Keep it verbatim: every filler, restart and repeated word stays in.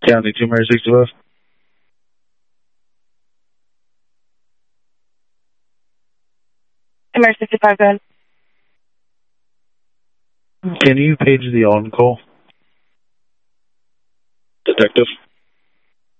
County two, Mary sixty-five. Mary sixty-five, go ahead. Can you page the on-call? Detective.